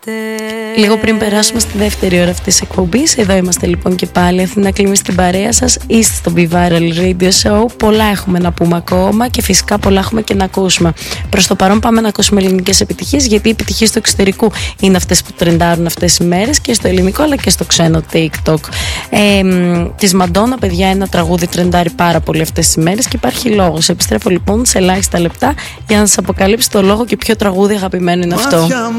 Λίγο πριν περάσουμε στη δεύτερη ώρα αυτής της εκπομπής, εδώ είμαστε λοιπόν και πάλι. Αθήνα Κλίμη στην παρέα σας. Είστε στο Be Viral Radio Show. Πολλά έχουμε να πούμε ακόμα και φυσικά πολλά έχουμε και να ακούσουμε. Προς το παρόν πάμε να ακούσουμε ελληνικές επιτυχίες, γιατί οι επιτυχίες του εξωτερικού είναι αυτές που τρεντάρουν αυτές τις μέρες και στο ελληνικό αλλά και στο ξένο TikTok. Της Μαντόνα, παιδιά, ένα τραγούδι τρεντάρει πάρα πολύ αυτές τις μέρες και υπάρχει λόγος. Επιστρέφω λοιπόν σε ελάχιστα λεπτά για να σας αποκαλύψω το λόγο και ποιο τραγούδι αγαπημένο είναι αυτό.